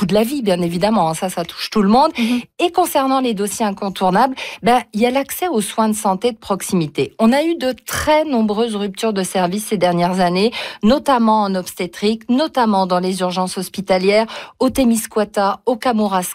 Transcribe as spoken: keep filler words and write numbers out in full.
de la vie, bien évidemment. Ça, ça touche tout le monde. Mmh. Et concernant les dossiers incontournables, ben, il y a l'accès aux soins de santé de proximité. On a eu de très nombreuses ruptures de services ces dernières années, notamment en obstétrique, notamment dans les urgences hospitalières, au Témiscouata, au Kamouraska.